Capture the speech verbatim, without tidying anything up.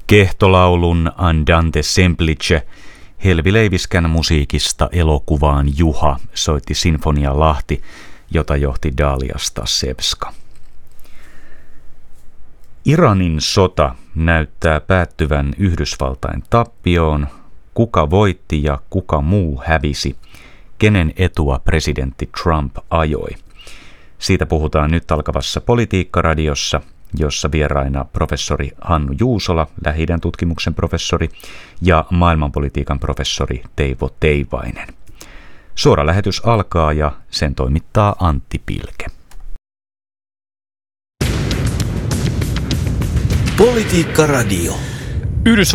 Kehtolaulun Andante semplice Helvi Leiviskän musiikista elokuvaan Juha soitti Sinfonia Lahti, jota johti Dalia Stasevska. Iranin sota näyttää päättyvän Yhdysvaltain tappioon. Kuka voitti ja kuka muu hävisi? Kenen etua presidentti Trump ajoi? Siitä puhutaan nyt alkavassa Politiikka-radiossa, jossa vieraina professori Hannu Juusola, Lähi-idän tutkimuksen professori, ja maailmanpolitiikan professori Teivo Teivainen. Suora lähetys alkaa ja sen toimittaa Antti Pilke. Politiikka-radio.